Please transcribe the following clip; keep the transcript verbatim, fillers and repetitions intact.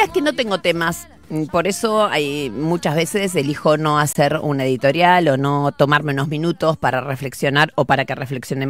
es que no tengo temas. Por eso hay, muchas veces elijo no hacer una editorial o no tomarme unos minutos para reflexionar o para que reflexionemos